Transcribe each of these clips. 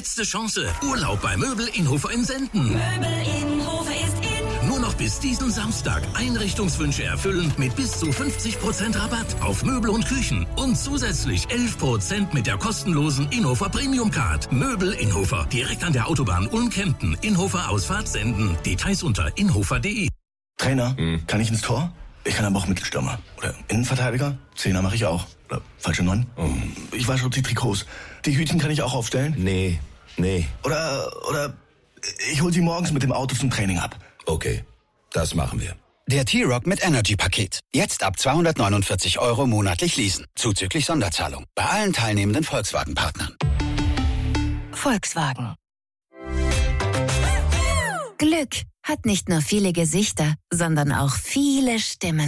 Letzte Chance. Urlaub bei Möbel Inhofer in Senden. Möbel Inhofer ist in. Nur noch bis diesen Samstag Einrichtungswünsche erfüllen mit bis zu 50% Rabatt auf Möbel und Küchen. Und zusätzlich 11% mit der kostenlosen Inhofer Premium Card. Möbel Inhofer. Direkt an der Autobahn Ulm-Kempten. Inhofer Ausfahrt Senden. Details unter inhofer.de. Trainer, kann ich ins Tor? Ich kann aber auch Mittelstürmer. Oder Innenverteidiger? Zehner mache ich auch. Oder falsche 9. Ich wasche die Trikots. Die Hütchen kann ich auch aufstellen? Nee. Oder ich hol sie morgens mit dem Auto zum Training ab. Okay, das machen wir. Der T-Rock mit Energy-Paket. Jetzt ab 249 € monatlich leasen. Zuzüglich Sonderzahlung. Bei allen teilnehmenden Volkswagen-Partnern. Volkswagen. Glück hat nicht nur viele Gesichter, sondern auch viele Stimmen.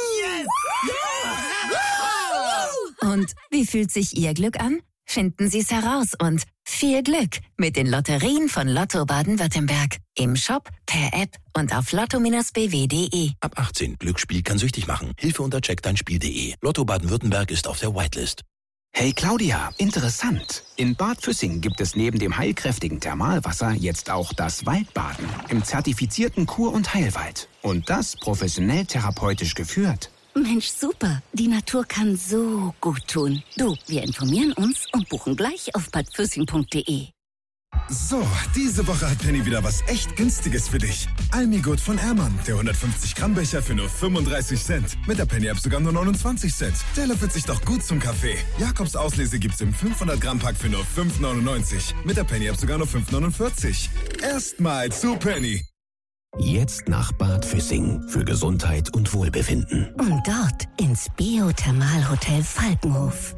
Und wie fühlt sich Ihr Glück an? Finden Sie es heraus und viel Glück mit den Lotterien von Lotto Baden-Württemberg. Im Shop, per App und auf lotto-bw.de. Ab 18. Glücksspiel kann süchtig machen. Hilfe unter checkdeinspiel.de. Lotto Baden-Württemberg ist auf der Whitelist. Hey Claudia, interessant. In Bad Füssing gibt es neben dem heilkräftigen Thermalwasser jetzt auch das Waldbaden im zertifizierten Kur- und Heilwald. Und das professionell therapeutisch geführt. Mensch, super. Die Natur kann so gut tun. Du, wir informieren uns und buchen gleich auf badfüssing.de. So, diese Woche hat Penny wieder was echt Günstiges für dich. Almigurt von Ehrmann, der 150-Gramm-Becher für nur 35 Cent. Mit der Penny-App sogar nur 29 Cent. Der löffelt sich doch gut zum Kaffee. Jakobs Auslese gibt's im 500-Gramm-Pack für nur 5,99. Mit der Penny-App sogar nur 5,49. Erstmal zu Penny. Jetzt nach Bad Füssing für Gesundheit und Wohlbefinden. Und dort ins Biothermalhotel Falkenhof.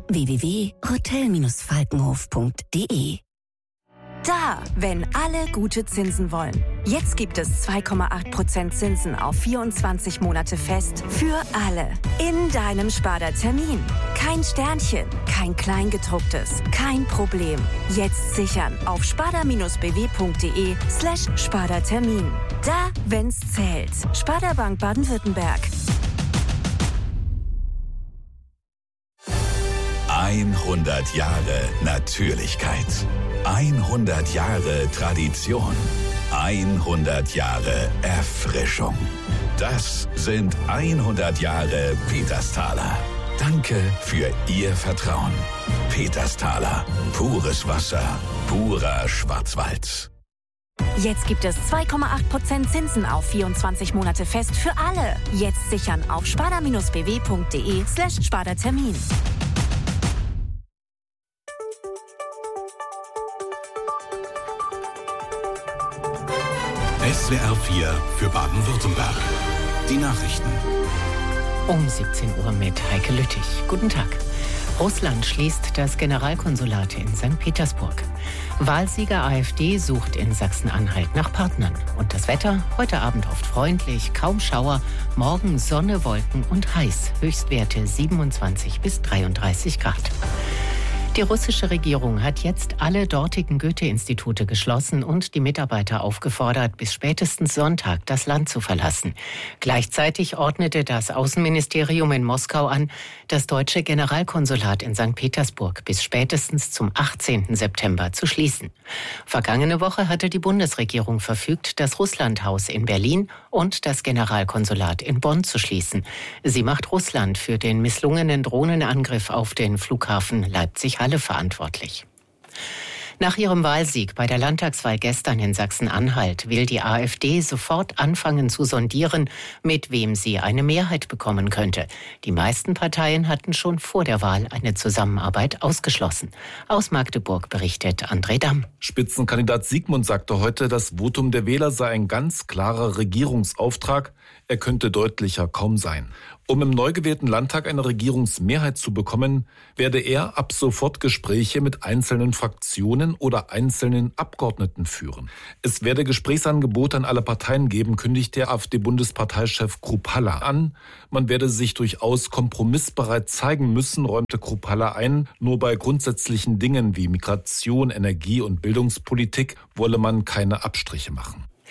www.hotel-falkenhof.de. Da, wenn alle gute Zinsen wollen. Jetzt gibt es 2,8% Zinsen auf 24 Monate fest für alle. In deinem Sparda-Termin. Kein Sternchen, kein Kleingedrucktes, kein Problem. Jetzt sichern auf sparda-bw.de/Sparda-Termin. Da, wenn's zählt. Sparda Bank Baden-Württemberg. 100 Jahre Natürlichkeit. 100 Jahre Tradition. 100 Jahre Erfrischung. Das sind 100 Jahre Petersthaler. Danke für Ihr Vertrauen. Petersthaler. Pures Wasser. Purer Schwarzwald. Jetzt gibt es 2,8% Zinsen auf 24 Monate fest für alle. Jetzt sichern auf sparda-bw.de/Sparda-Termin. SWR 4 für Baden-Württemberg. Die Nachrichten. Um 17 Uhr mit Heike Lüttich. Guten Tag. Russland schließt das Generalkonsulat in St. Petersburg. Wahlsieger AfD sucht in Sachsen-Anhalt nach Partnern. Und das Wetter? Heute Abend oft freundlich, kaum Schauer. Morgen Sonne, Wolken und heiß. Höchstwerte 27 bis 33 Grad. Die russische Regierung hat jetzt alle dortigen Goethe-Institute geschlossen und die Mitarbeiter aufgefordert, bis spätestens Sonntag das Land zu verlassen. Gleichzeitig ordnete das Außenministerium in Moskau an, das deutsche Generalkonsulat in St. Petersburg bis spätestens zum 18. September zu schließen. Vergangene Woche hatte die Bundesregierung verfügt, das Russlandhaus in Berlin und das Generalkonsulat in Bonn zu schließen. Sie macht Russland für den misslungenen Drohnenangriff auf den Flughafen Leipzig-Halle verantwortlich. Nach ihrem Wahlsieg bei der Landtagswahl gestern in Sachsen-Anhalt will die AfD sofort anfangen zu sondieren, mit wem sie eine Mehrheit bekommen könnte. Die meisten Parteien hatten schon vor der Wahl eine Zusammenarbeit ausgeschlossen. Aus Magdeburg berichtet André Damm. Spitzenkandidat Siegmund sagte heute, das Votum der Wähler sei ein ganz klarer Regierungsauftrag. Er könnte deutlicher kaum sein. Um im neu gewählten Landtag eine Regierungsmehrheit zu bekommen, werde er ab sofort Gespräche mit einzelnen Fraktionen oder einzelnen Abgeordneten führen. Es werde Gesprächsangebote an alle Parteien geben, kündigt der AfD-Bundesparteichef Kruppalla an. Man werde sich durchaus kompromissbereit zeigen müssen, räumte Kruppalla ein. Nur bei grundsätzlichen Dingen wie Migration, Energie und Bildungspolitik wolle man keine Abstriche machen.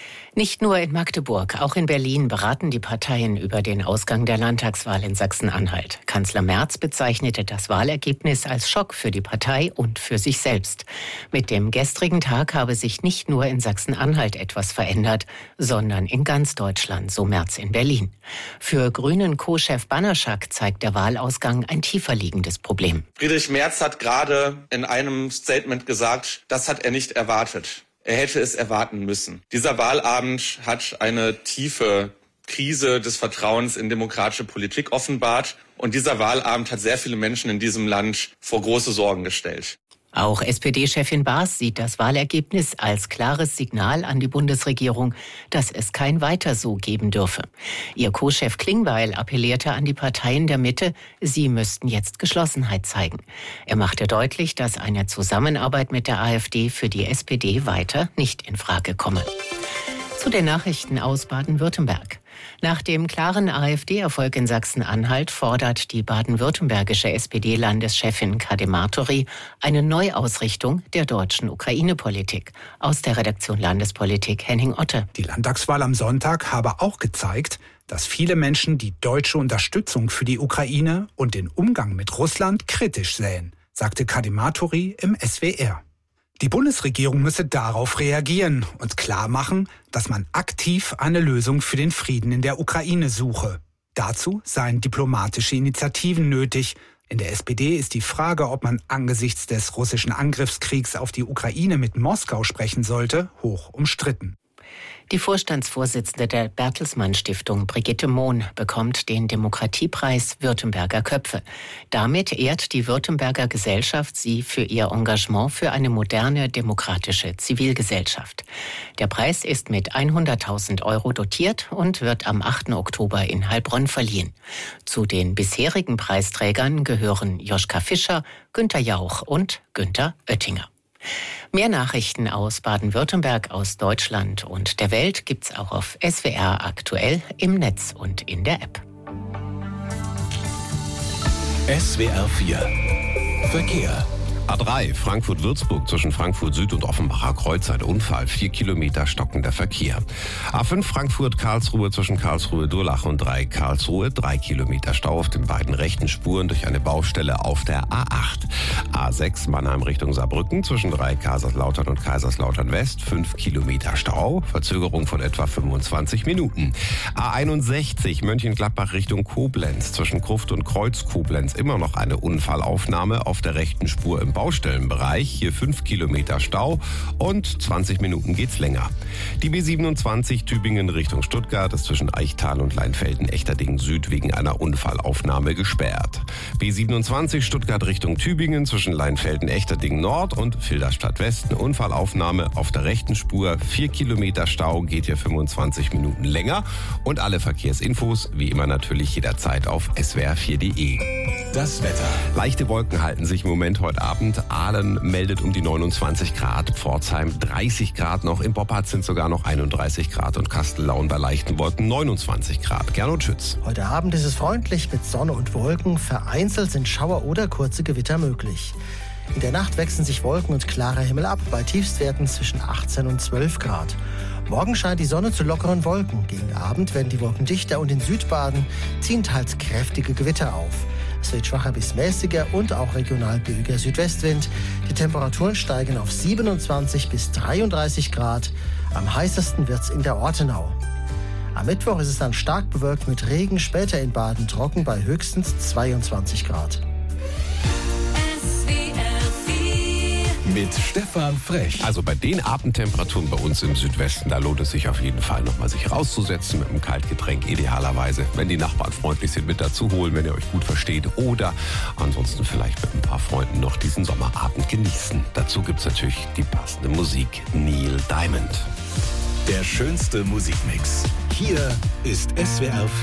Nicht nur in Magdeburg, auch in Berlin beraten die Parteien über den Ausgang der Landtagswahl in Sachsen-Anhalt. Kanzler Merz bezeichnete das Wahlergebnis als Schock für die Partei und für sich selbst. Mit dem gestrigen Tag habe sich nicht nur in Sachsen-Anhalt etwas verändert, sondern in ganz Deutschland, so Merz in Berlin. Für Grünen Co-Chef Bannerschak zeigt der Wahlausgang ein tiefer liegendes Problem. Friedrich Merz hat gerade in einem Statement gesagt, das hat er nicht erwartet. Er hätte es erwarten müssen. Dieser Wahlabend hat eine tiefe Krise des Vertrauens in demokratische Politik offenbart. Und dieser Wahlabend hat sehr viele Menschen in diesem Land vor große Sorgen gestellt. Auch SPD-Chefin Baas sieht das Wahlergebnis als klares Signal an die Bundesregierung, dass es kein Weiter so geben dürfe. Ihr Co-Chef Klingbeil appellierte an die Parteien der Mitte, sie müssten jetzt Geschlossenheit zeigen. Er machte deutlich, dass eine Zusammenarbeit mit der AfD für die SPD weiter nicht in Frage komme. Zu den Nachrichten aus Baden-Württemberg. Nach dem klaren AfD-Erfolg in Sachsen-Anhalt fordert die baden-württembergische SPD-Landeschefin Kade Martori eine Neuausrichtung der deutschen Ukraine-Politik. Aus der Redaktion Landespolitik Henning Otte. Die Landtagswahl am Sonntag habe auch gezeigt, dass viele Menschen die deutsche Unterstützung für die Ukraine und den Umgang mit Russland kritisch sähen, sagte Kade Martori im SWR. Die Bundesregierung müsse darauf reagieren und klarmachen, dass man aktiv eine Lösung für den Frieden in der Ukraine suche. Dazu seien diplomatische Initiativen nötig. In der SPD ist die Frage, ob man angesichts des russischen Angriffskriegs auf die Ukraine mit Moskau sprechen sollte, hoch umstritten. Die Vorstandsvorsitzende der Bertelsmann-Stiftung, Brigitte Mohn, bekommt den Demokratiepreis Württemberger Köpfe. Damit ehrt die Württemberger Gesellschaft sie für ihr Engagement für eine moderne, demokratische Zivilgesellschaft. Der Preis ist mit 100.000 € dotiert und wird am 8. Oktober in Heilbronn verliehen. Zu den bisherigen Preisträgern gehören Joschka Fischer, Günther Jauch und Günther Oettinger. Mehr Nachrichten aus Baden-Württemberg, aus Deutschland und der Welt gibt's auch auf SWR aktuell im Netz und in der App. SWR 4 Verkehr. A3 Frankfurt-Würzburg zwischen Frankfurt Süd und Offenbacher Kreuz ein Unfall, 4 Kilometer stockender Verkehr. A5 Frankfurt-Karlsruhe zwischen Karlsruhe-Durlach und Karlsruhe 3 Kilometer Stau auf den beiden rechten Spuren durch eine Baustelle auf der A8. A6 Mannheim Richtung Saarbrücken zwischen Kaiserslautern und Kaiserslautern West 5 Kilometer Stau, Verzögerung von etwa 25 Minuten. A61 Mönchengladbach Richtung Koblenz zwischen Gruft und Kreuz-Koblenz immer noch eine Unfallaufnahme auf der rechten Spur im Baustellenbereich, hier 5 Kilometer Stau und 20 Minuten geht's länger. Die B27 Tübingen Richtung Stuttgart ist zwischen Eichtal und Leinfelden-Echterdingen Süd wegen einer Unfallaufnahme gesperrt. B27 Stuttgart Richtung Tübingen zwischen Leinfelden-Echterdingen Nord und Filderstadt Westen Unfallaufnahme auf der rechten Spur, 4 Kilometer Stau, geht hier 25 Minuten länger und alle Verkehrsinfos wie immer natürlich jederzeit auf swr4.de. Das Wetter. Leichte Wolken halten sich im Moment heute Abend. Aalen meldet um die 29 Grad, Pforzheim 30 Grad noch, in Boppard sind sogar noch 31 Grad und Kastellaun bei leichten Wolken 29 Grad. Gernot Schütz. Heute Abend ist es freundlich mit Sonne und Wolken. Vereinzelt sind Schauer oder kurze Gewitter möglich. In der Nacht wechseln sich Wolken und klarer Himmel ab, bei Tiefstwerten zwischen 18 und 12 Grad. Morgen scheint die Sonne zu lockeren Wolken. Gegen Abend werden die Wolken dichter und in Südbaden ziehen teils kräftige Gewitter auf. Es wird schwacher bis mäßiger und auch regional böiger Südwestwind. Die Temperaturen steigen auf 27 bis 33 Grad. Am heißesten wird's in der Ortenau. Am Mittwoch ist es dann stark bewölkt mit Regen, später in Baden trocken bei höchstens 22 Grad. Mit Stefan Frech. Also bei den Abendtemperaturen bei uns im Südwesten, da lohnt es sich auf jeden Fall nochmal sich rauszusetzen mit einem Kaltgetränk, idealerweise, wenn die Nachbarn freundlich sind, mit dazu holen, wenn ihr euch gut versteht oder ansonsten vielleicht mit ein paar Freunden noch diesen Sommerabend genießen. Dazu gibt's natürlich die passende Musik, Neil Diamond. Der schönste Musikmix. Hier ist SWR 4.